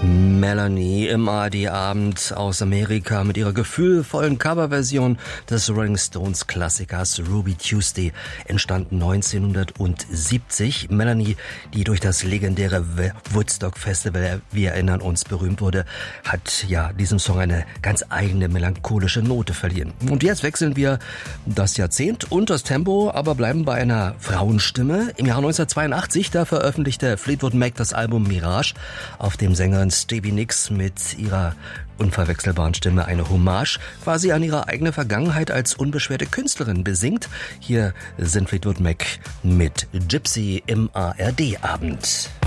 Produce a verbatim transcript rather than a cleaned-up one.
Melanie im A R D-Abend aus Amerika mit ihrer gefühlvollen Coverversion des Rolling Stones Klassikers Ruby Tuesday, entstanden neunzehnhundertsiebzig. Melanie, die durch das legendäre Woodstock Festival, wir erinnern uns, berühmt wurde, hat ja diesem Song eine ganz eigene melancholische Note verliehen. Und jetzt wechseln wir das Jahrzehnt und das Tempo, aber bleiben bei einer Frauenstimme. Im Jahr neunzehnhundertzweiundachtzig, da veröffentlichte Fleetwood Mac das Album Mirage, auf dem Sängerin Stevie Nicks mit ihrer unverwechselbaren Stimme eine Hommage quasi an ihre eigene Vergangenheit als unbeschwerte Künstlerin besingt. Hier sind Fleetwood Mac mit Gypsy im A R D-Abend.